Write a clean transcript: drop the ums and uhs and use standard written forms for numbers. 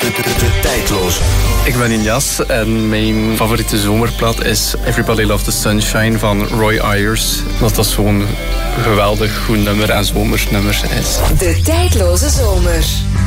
De tijdloze. Ik ben Injas en mijn favoriete zomerplaat is Everybody Loves the Sunshine van Roy Ayers. Omdat dat zo'n geweldig goed nummer en zomersnummer is. De tijdloze zomer.